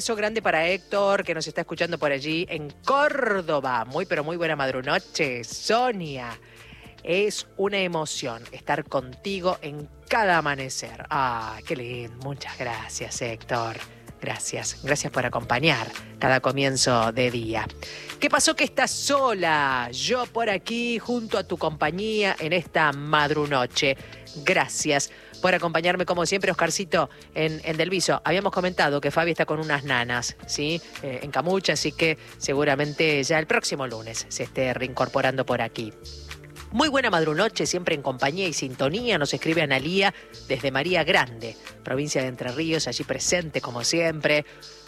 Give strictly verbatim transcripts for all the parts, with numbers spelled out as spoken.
Beso grande para Héctor, que nos está escuchando por allí en Córdoba. Muy, pero muy buena madrunoche. Sonia, es una emoción estar contigo en cada amanecer. Ah, qué lindo. Muchas gracias, Héctor. Gracias. Gracias por acompañar cada comienzo de día. ¿Qué pasó que estás sola? Yo por aquí, junto a tu compañía en esta madrunoche. Gracias por acompañarme como siempre, Oscarcito, en, en Delviso. Habíamos comentado que Fabi está con unas nanas, ¿sí? Eh, en Camucha, así que seguramente ya el próximo lunes se esté reincorporando por aquí. Muy buena madrunoche, siempre en compañía y sintonía. Nos escribe Analía desde María Grande, provincia de Entre Ríos, allí presente como siempre.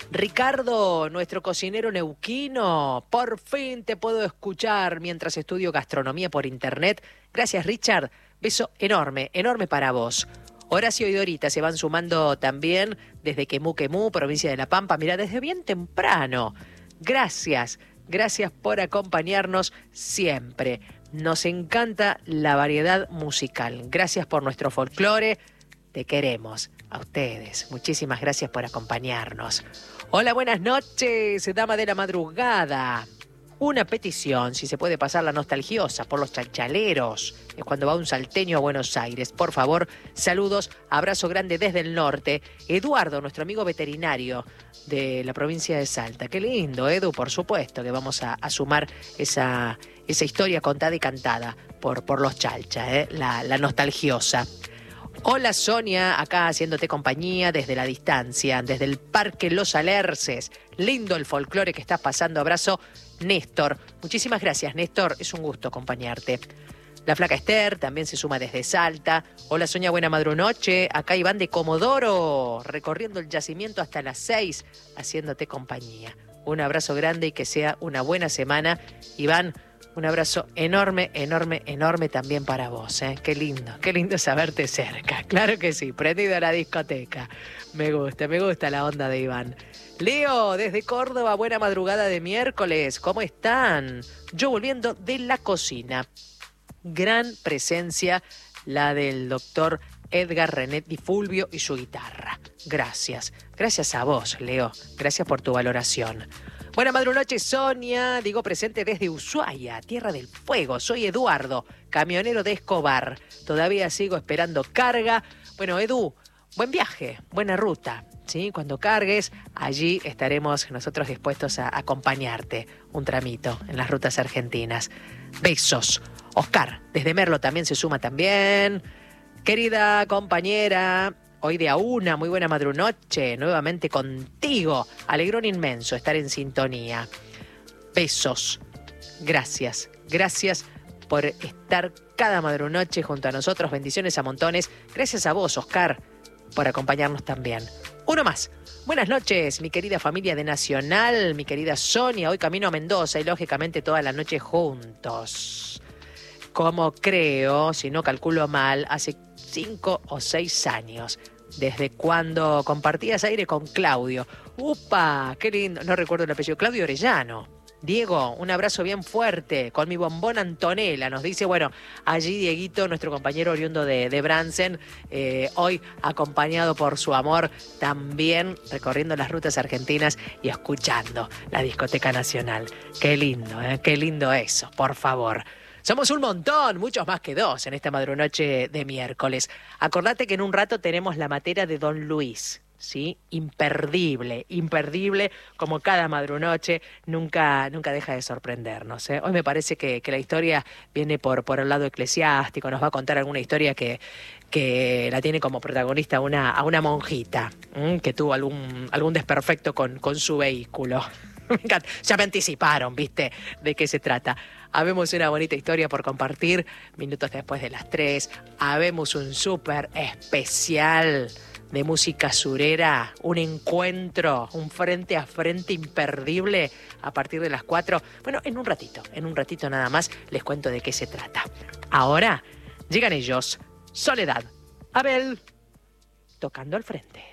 Ricardo, nuestro cocinero neuquino, por fin te puedo escuchar mientras estudio gastronomía por internet. Gracias, Richard. Beso enorme, enorme para vos. Horacio y Dorita se van sumando también desde Quemú, Quemú, provincia de La Pampa. Mira, desde bien temprano. Gracias, gracias por acompañarnos siempre. Nos encanta la variedad musical. Gracias por nuestro folclore. Te queremos. A ustedes. Muchísimas gracias por acompañarnos. Hola, buenas noches, dama de la madrugada. Una petición, si se puede pasar la nostalgiosa por los chalchaleros, es cuando va un salteño a Buenos Aires. Por favor, saludos, abrazo grande desde el norte. Eduardo, nuestro amigo veterinario de la provincia de Salta. Qué lindo, Edu, por supuesto, que vamos a, a sumar esa, esa historia contada y cantada por, por los chalchas, ¿eh? la, la nostalgiosa. Hola Sonia, acá haciéndote compañía desde la distancia, desde el Parque Los Alerces. Lindo el folclore que estás pasando. Abrazo, Néstor. Muchísimas gracias, Néstor. Es un gusto acompañarte. La flaca Esther también se suma desde Salta. Hola Sonia, buena madrunoche. Acá Iván de Comodoro, recorriendo el yacimiento hasta las seis, haciéndote compañía. Un abrazo grande y que sea una buena semana. Iván, un abrazo enorme, enorme, enorme también para vos, ¿eh? Qué lindo, qué lindo saberte cerca. Claro que sí, prendido a la discoteca. Me gusta, me gusta la onda de Iván. Leo, desde Córdoba, buena madrugada de miércoles. ¿Cómo están? Yo volviendo de la cocina. Gran presencia la del doctor Edgar René Di Fulvio y su guitarra. Gracias. Gracias a vos, Leo. Gracias por tu valoración. Buena madrunoche, Sonia. Digo presente desde Ushuaia, Tierra del Fuego. Soy Eduardo, camionero de Escobar. Todavía sigo esperando carga. Bueno, Edu, buen viaje, buena ruta. ¿Sí? Cuando cargues, allí estaremos nosotros dispuestos a acompañarte un tramito en las rutas argentinas. Besos. Oscar, desde Merlo también se suma también. Querida compañera, hoy de a una, muy buena madrunoche, nuevamente contigo. Alegrón inmenso estar en sintonía. Besos. Gracias, gracias por estar cada madrunoche junto a nosotros. Bendiciones a montones. Gracias a vos, Oscar, por acompañarnos también. Uno más. Buenas noches, mi querida familia de Nacional, mi querida Sonia. Hoy camino a Mendoza y lógicamente toda la noche juntos. Como creo, si no calculo mal, hace cinco o seis años, desde cuando compartías aire con Claudio. ¡Upa! ¡Qué lindo! No recuerdo el apellido. Claudio Orellano. Diego, un abrazo bien fuerte con mi bombón Antonella. Nos dice, bueno, allí Dieguito, nuestro compañero oriundo de, de Bransen, eh, hoy acompañado por su amor, también recorriendo las rutas argentinas y escuchando la Discoteca Nacional. Qué lindo, ¿eh? Qué lindo eso, por favor. Somos un montón, muchos más que dos en esta madrunoche de miércoles. Acordate que en un rato tenemos la matera de Don Luis. ¿Sí? Imperdible, imperdible, como cada madrunoche, nunca, nunca deja de sorprendernos, ¿eh? Hoy me parece que, que la historia viene por, por el lado eclesiástico, nos va a contar alguna historia que, que la tiene como protagonista una, a una monjita, ¿m? que tuvo algún, algún desperfecto con, con su vehículo. Ya me anticiparon, ¿viste? ¿De qué se trata? Habemos una bonita historia por compartir, minutos después de las tres, habemos un súper especial de música surera, un encuentro, un frente a frente imperdible a partir de las cuatro. Bueno, en un ratito, en un ratito nada más les cuento de qué se trata. Ahora llegan ellos, Soledad, Abel, tocando al frente.